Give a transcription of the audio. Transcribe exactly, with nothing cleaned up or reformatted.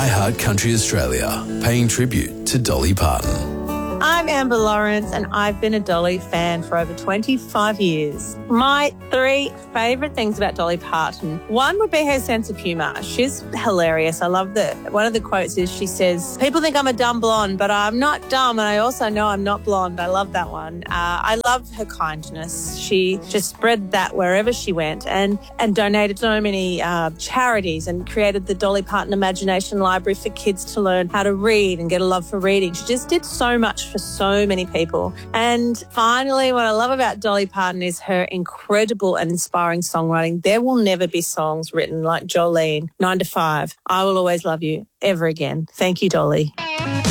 iHeart Country Australia, paying tribute to Dolly Parton. I'm Amber Lawrence and I've been a Dolly fan for over twenty-five years. My three favourite things about Dolly Parton, one would be her sense of humour. She's hilarious. I love that. One of the quotes is she says, people think I'm a dumb blonde, but I'm not dumb and I also know I'm not blonde. I love that one. Uh, I love her kindness. She just spread that wherever she went and, and donated so many uh, charities and created the Dolly Parton Imagination Library for kids to learn how to read and get a love for reading. She just did so much for so many people. And finally, what I love about Dolly Parton is her incredible and inspiring songwriting. There will never be songs written like Jolene, Nine to Five, I Will Always Love You, ever again. Thank you, Dolly.